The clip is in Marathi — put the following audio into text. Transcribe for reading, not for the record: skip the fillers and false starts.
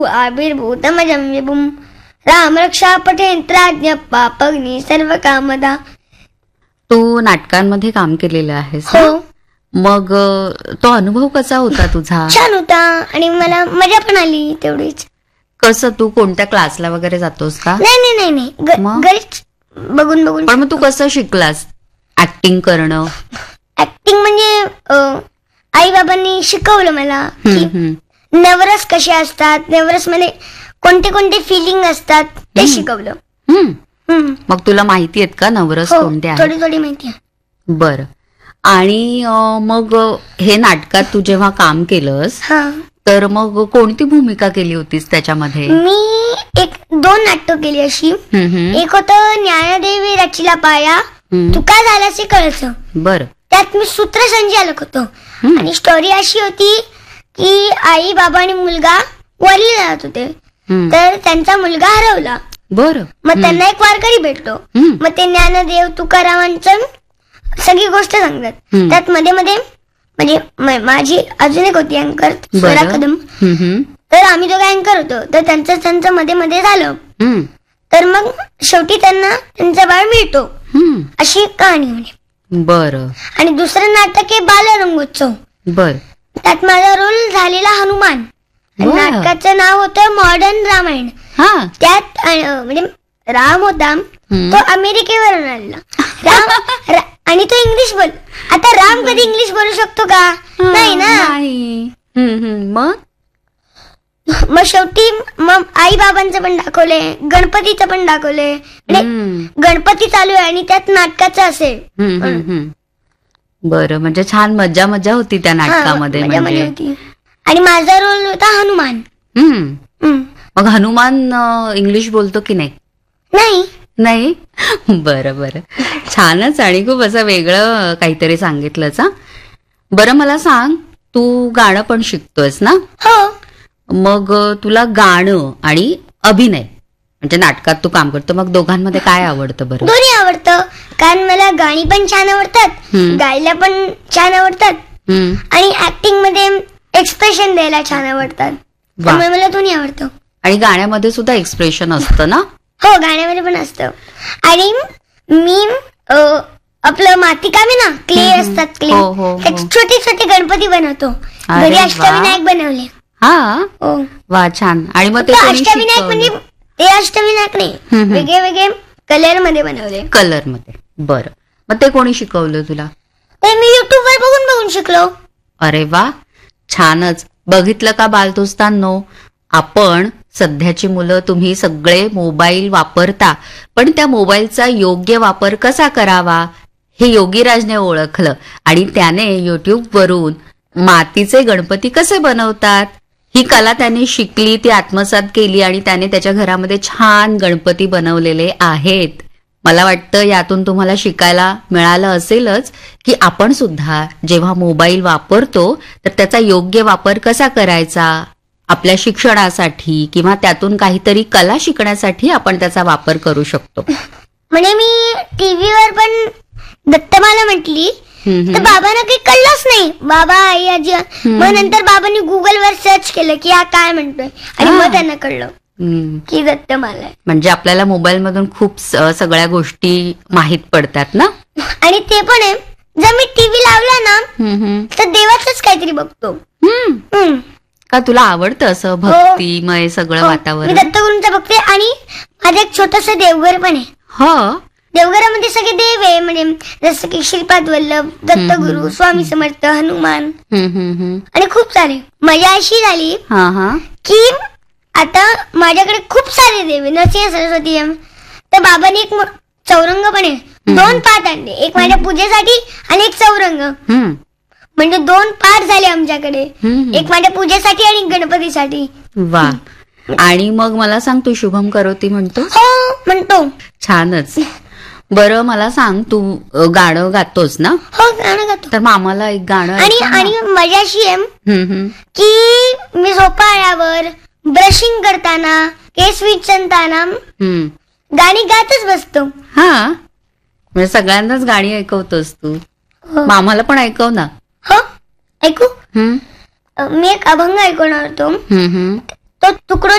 आविर्भूतमजं विभुं रामरक्षा पठेंत्राज्ञ पापग्नि सर्व कामदा. तू नाटकांमध्ये काम केलेलं आहेस हो. ना? मग तो अनुभव कसा होता तुझा? छान होता आणि मला मजा पण आली तेवढीच. कसं, तू कोणत्या क्लासला वगैरे जातोस का? नाही मग? घरीच बघून. पण मग तू कसं शिकलास ऍक्टिंग करणं? ऍक्टिंग म्हणजे आई बाबांनी शिकवलं मला की नवरस कसे असतात, नवरस मध्ये कोणते कोणते फिलिंग असतात ते शिकवलं. मग तुला माहिती आहेत का नवरस कोणते आहेत? थोडी माहिती आहे. बरं. आणि मग हे नाटकात तू जेव्हा काम केलंस तर मग कोणती भूमिका केली होतीस त्याच्यामध्ये? मी 2 नाटकं केली अशी. एक होतं ज्ञानदेवी रचिला पाया, तू काय झालास हे कळचं. बरं. त्यात मी सूत्रसंचालक होतो. आणि स्टोरी अशी होती की आई बाबा आणि मुलगा वारीला जात होते, तर त्यांचा मुलगा हरवला. बरं. मग त्यांना एक वारकरी भेटतो. मग ते ज्ञानदेव तुकारामांचं सगळी गोष्ट सांगतात. त्यात मध्ये म्हणजे माझी अजून एक होती अँकर स्वरा कदम, तर आम्ही दोघं अँकर होतो. तर त्यांचं मध्ये झालं, तर मग शेवटी त्यांना त्यांचा बाळ मिळतो, अशी कहाणी म्हणजे. बरं. आणि दुसरं नाटक आहे बालरंगोत्सव. बर. त्यात माझा रोल झालेला हनुमान. नाटकाचं नाव होतं मॉडर्न रामायण. त्यात म्हणजे राम होता तो अमेरिकेवरून आलेला राम, आणि तो इंग्लिश बोल. आता राम कधी इंग्लिश बोलू शकतो का? नाही ना. मग शेवटी मग आई बाबांचं पण दाखवले, गणपतीचं पण दाखवले. गणपती चालू आहे आणि त्यात नाटकाचं असेल. बरं. म्हणजे छान मजा होती त्या नाटकामध्ये. होती. आणि माझा रोल होता हनुमान. मग हनुमान इंग्लिश बोलतो की नाही? नाही. बरं. छानच. आणि खूप असं वेगळं काहीतरी सांगितलंच. बरं, मला सांग, तू गाणं पण शिकतोयस ना? हो. मग तुला गाणं आणि अभिनय म्हणजे नाटकात तू काम करतो, मग दोघांमध्ये काय आवडतं बरं? दोन्ही आवडतं, कारण मला गाणी पण छान आवडतात, गायला पण छान आवडतात, आणि ऍक्टिंग मध्ये एक्सप्रेशन द्यायला छान आवडतात. त्यामुळे मला दोन्ही आवडतं. आणि गाण्यामध्ये सुद्धा एक्सप्रेशन असतं ना? हो, गाण्यामध्ये पण असतं. आणि मी आपलं माती काम आहे ना, क्ले असतात, क्ले छोटे छोटे गणपती बनवतो. घरी अष्टविनायक बनवले. वा, छान. आणि मग ते अष्टविनायक म्हणजे ते अष्टविनायक नाही, वेगळे कलर मध्ये बनवले. कलर मध्ये. बरं. मग ते कोणी शिकवलं तुला? ते मी युट्यूब वर बघून शिकलो. अरे वा, छानच. बघितलं का बालदोस्तांनो, आपण सध्याची मुलं तुम्ही सगळे मोबाईल वापरता, पण त्या मोबाईलचा योग्य वापर कसा करावा हे योगीराजने ओळखलं आणि त्याने युट्यूबवरून मातीचे गणपती कसे बनवतात ही कला त्याने शिकली, ती आत्मसात केली आणि त्याने त्याच्या घरामध्ये छान गणपती बनवलेले आहेत. मला वाटतं यातून तुम्हाला शिकायला मिळालं असेलच की आपण सुद्धा जेव्हा मोबाईल वापरतो तर त्याचा योग्य वापर कसा करायचा, आपल्या शिक्षणासाठी किंवा त्यातून काहीतरी कला शिकण्यासाठी आपण त्याचा वापर करू शकतो. म्हणजे मी टीव्हीवर पण दत्तमाला म्हटली तर बाबांना काही कळलंच नाही. बाबा, आई, आजी. मग नंतर बाबांनी गुगलवर सर्च केलं की हा काय म्हणतोय, आणि मग त्यांना कळलं की दत्तमाला. म्हणजे आपल्याला मोबाईल मधून खूप सगळ्या गोष्टी माहित पडतात ना. आणि ते पण आहे, जर मी टीव्ही लावला ना तर देवाचंच काहीतरी बघतो. का तुला आवडतं असं भक्तिमय सगळं वातावरण? मी दत्तगुरूंचं बघते. आणि माझं एक छोटंसं देवघर पण आहे. हो. देवघरामध्ये सगळे देव आहे, म्हणजे जसं की श्रीपाद वल्लभ, दत्तगुरु, स्वामी समर्थ, हनुमान, आणि खूप सारे. मजा अशी झाली की आता माझ्याकडे खूप सारे देव आहे, नरसिंह सरस्वती आहे. तर बाबांनी एक चौरंग पण आहे, 2 पाठ आणले, एक माझ्या पूजेसाठी आणि एक चौरंग. म्हणजे 2 पाठ झाले आमच्याकडे, एक माझ्या पूजेसाठी आणि गणपतीसाठी. वा. आणि मग मला सांग, तू शुभम करोती म्हणतो? हो, म्हणतो. छानच. बरं, मला सांग, तू गाणं गातोस ना? हो, गाणं गातो. तर मग आम्हाला एक गाणं. आणि मजा अशी आहे की मी झोपाळ्यावर ब्रशिंग करताना, केस विंचरताना गाणी गातच बसतो. म्हणजे सगळ्यांनाच गाणी ऐकवतोस तू. मग आम्हाला पण ऐकव ना. हो, ऐकू. मी एक अभंग ऐकवणार होतो. तो तुकडो